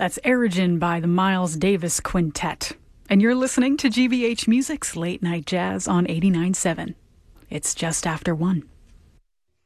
That's Origin by the Miles Davis Quintet. And you're listening to GBH Music's Late Night Jazz on 89.7. It's just after 1.